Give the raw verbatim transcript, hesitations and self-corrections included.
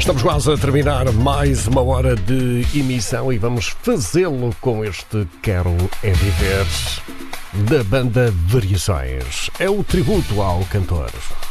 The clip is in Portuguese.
Estamos quase a terminar mais uma hora de emissão e vamos fazê-lo com este Quero é Viver da banda Variações. É o tributo ao cantor.